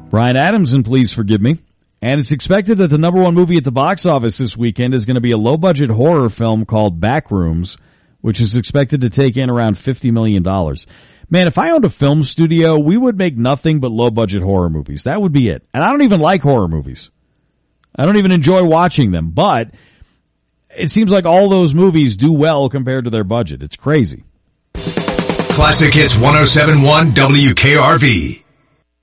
Brian Adams, and please forgive me. And it's expected that the number one movie at the box office this weekend is going to be a low-budget horror film called Backrooms, which is expected to take in around $50 million. Man, if I owned a film studio, we would make nothing but low-budget horror movies. That would be it. And I don't even like horror movies. I don't even enjoy watching them. But it seems like all those movies do well compared to their budget. It's crazy. Classic Hits 107.1 WKRV.